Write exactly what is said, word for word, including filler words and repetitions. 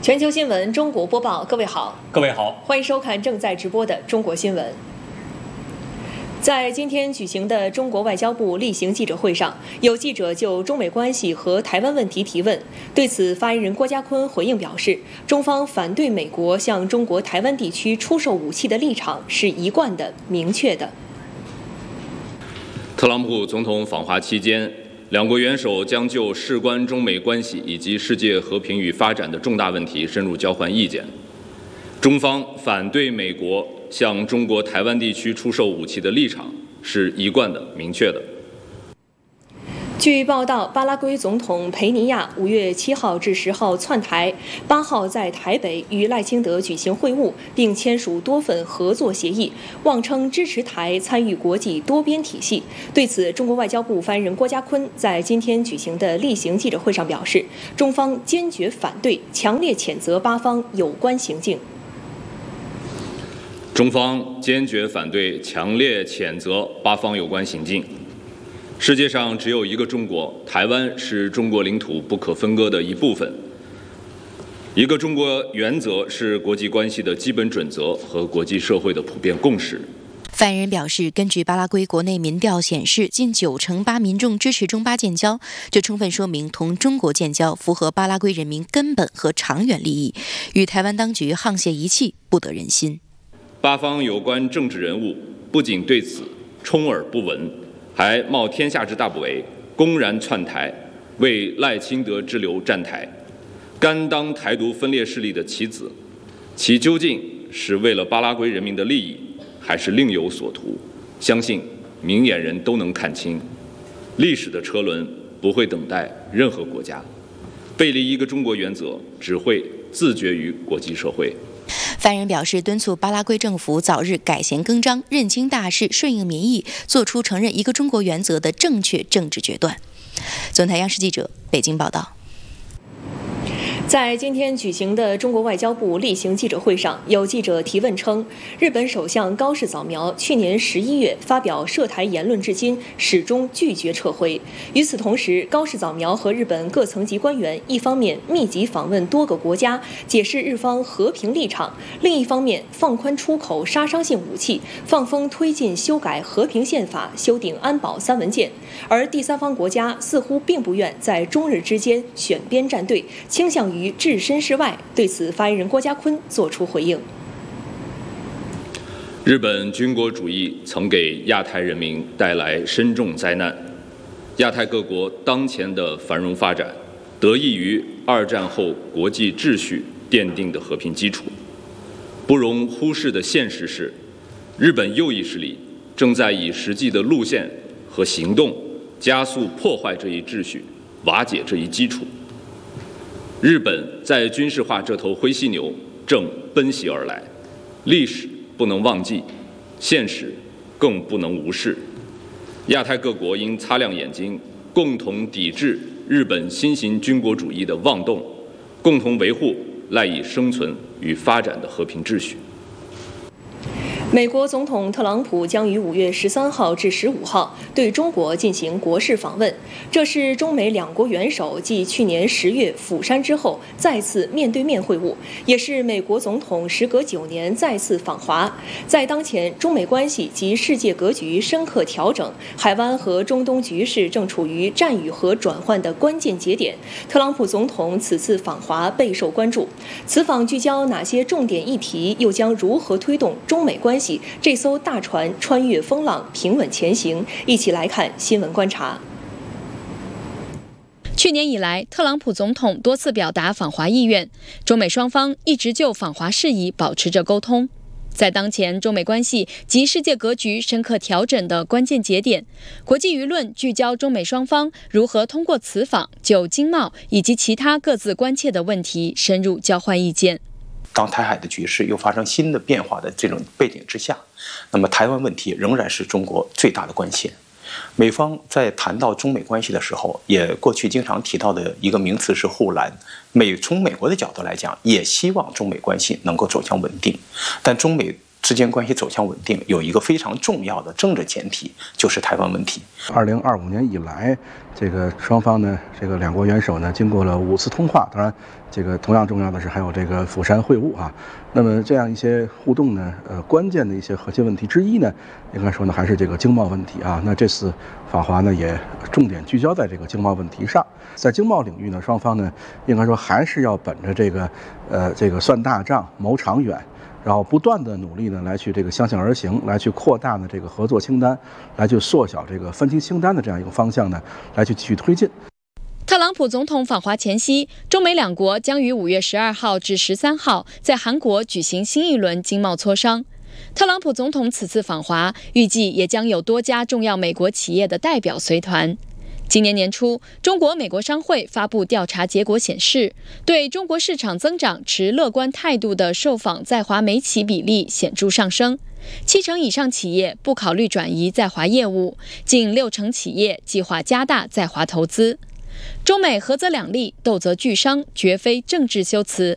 全球新闻中国播报，各位好， 各位好， 欢迎收看正在直播的中国新闻。在今天举行的中国外交部例行记者会上，有记者就中美关系和台湾问题提问。对此，发言人郭家坤回应表示，中方反对美国向中国台湾地区出售武器的立场是一贯的、明确的。 特朗普总统访华期间，两国元首将就事关中美关系以及世界和平与发展的重大问题深入交换意见。中方反对美国向中国台湾地区出售武器的立场是一贯的、明确的。 据报道，巴拉圭总统佩尼亚五月七号至十号窜台，八号在台北与赖清德举行会晤，并签署多份合作协议，妄称支持台参与国际多边体系。对此，中国外交部发言人郭家坤在今天举行的例行记者会上表示，中方坚决反对，强烈谴责巴方有关行径。 中方坚决反对，强烈谴责巴方有关行径。世界上只有一个中国，台湾是中国领土不可分割的一部分。一个中国原则是国际关系的基本准则和国际社会的普遍共识。 发言人表示，根据巴拉圭国内民调显示，近九成八民众支持中巴建交，这充分说明同中国建交符合巴拉圭人民根本和长远利益，与台湾当局沆瀣一气，不得人心。 巴方有关政治人物不仅对此充耳不闻，还冒天下之大不韪，公然窜台，为赖清德之流站台，甘当台独分裂势力的棋子，其究竟是为了巴拉圭人民的利益，还是另有所图？相信明眼人都能看清。历史的车轮不会等待任何国家，背离一个中国原则，只会自绝于国际社会。 发言人表示，敦促巴拉圭政府早日改弦更张，认清大势，顺应民意，做出承认一个中国原则的正确政治决断。总台央视记者北京报道。 在今天举行的中国外交部例行记者会上，有记者提问称，日本首相高市早苗去年十一月发表涉台言论至今，始终拒绝撤回。与此同时，高市早苗和日本各层级官员一方面密集访问多个国家，解释日方和平立场，另一方面放宽出口杀伤性武器，放风推进修改和平宪法、修订安保三文件。而第三方国家似乎并不愿在中日之间选边站队，倾向于于置身事外。对此，发言人郭家坤作出回应。 日本军国主义曾给亚太人民带来深重灾难，亚太各国当前的繁荣发展得益于二战后国际秩序奠定的和平基础。不容忽视的现实是，日本右翼势力正在以实际的路线和行动加速破坏这一秩序，瓦解这一基础。日本在军事化这头灰犀牛正奔袭而来，历史不能忘记，现实更不能无视。亚太各国应擦亮眼睛，共同抵制日本新型军国主义的妄动，共同维护赖以生存与发展的和平秩序。 美国总统特朗普将于五月十三号至十五号对中国进行国事访问，这是中美两国元首继去年十月釜山之后再次面对面会晤，也是美国总统时隔九年再次访华。在当前中美关系及世界格局深刻调整，海湾和中东局势正处于战与和转换的关键节点，特朗普总统此次访华备受关注。此访聚焦哪些重点议题，又将如何推动中美关系这艘大船穿越风浪，平稳前行？一起来看新闻观察。 去年以来，特朗普总统多次表达访华意愿，中美双方一直就访华事宜保持着沟通。在当前中美关系及世界格局深刻调整的关键节点，国际舆论聚焦中美双方如何通过此访就经贸以及其他各自关切的问题深入交换意见。 当台海的局势又发生新的变化的这种背景之下，那么台湾问题仍然是中国最大的关切。美方在谈到中美关系的时候，也过去经常提到的一个名词是护栏。美从美国的角度来讲，也希望中美关系能够走向稳定，但中美之间关系走向稳定，有一个非常重要的政治前提，就是台湾问题。 二零二五年以来，这个双方呢，这个两国元首呢，经过了五次通话。当然，这个同样重要的是还有这个釜山会晤啊。那么这样一些互动呢，呃，关键的一些核心问题之一呢，应该说呢，还是这个经贸问题啊。那这次访华呢，也重点聚焦在这个经贸问题上。在经贸领域呢，双方呢，应该说还是要本着这个，呃，这个算大账、谋长远。然后不断的努力呢，来去这个相向而行，来去扩大呢这个合作清单，来去缩小这个分歧清单的这样一个方向呢，来去继续推进。 特朗普总统访华前夕，中美两国将于五月十二号至十三号在韩国举行新一轮经贸磋商。特朗普总统此次访华，预计也将有多家重要美国企业的代表随团。今年年初，中国美国商会发布调查结果显示，对中国市场增长持乐观态度的受访在华美企比例显著上升，七成以上企业不考虑转移在华业务，近六成企业计划加大在华投资。中美合则两利，斗则俱伤，绝非政治修辞。